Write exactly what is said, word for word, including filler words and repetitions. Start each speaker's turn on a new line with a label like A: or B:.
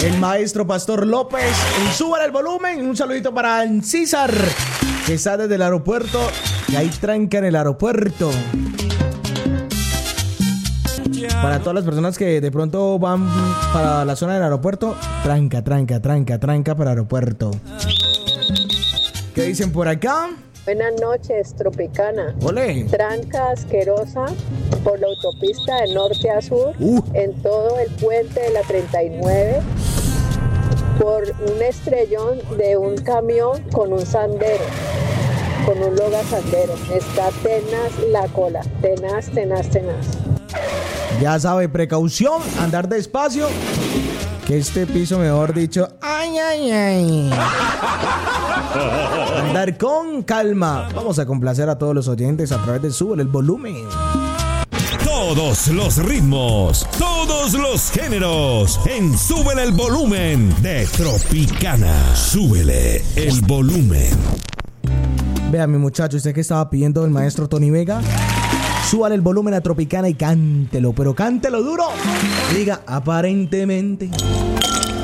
A: el maestro Pastor López. Súbale el volumen. Un saludito para César, que está desde el aeropuerto. Y hay tranca en el aeropuerto. Para todas las personas que de pronto van para la zona del aeropuerto, tranca, tranca, tranca, tranca para el aeropuerto. ¿Qué dicen por acá?
B: Buenas noches, Tropicana.
A: Olé.
B: Tranca asquerosa por la autopista de norte a sur,
A: uh.
B: en todo el puente de la treinta y nueve, por un estrellón de un camión con un sandero, con un loga sandero. Está tenaz la cola, tenaz, tenaz, tenaz.
A: Ya sabe, precaución, andar despacio, que este piso, mejor dicho, ay, ay, ay. Andar con calma. Vamos a complacer a todos los oyentes a través de Súbele el Volumen.
C: Todos los ritmos, todos los géneros, en Súbele el Volumen de Tropicana. Súbele el volumen.
A: Vea, mi muchacho, usted que estaba pidiendo el maestro Tony Vega, súbale el volumen a Tropicana y cántelo, pero cántelo duro. Diga, aparentemente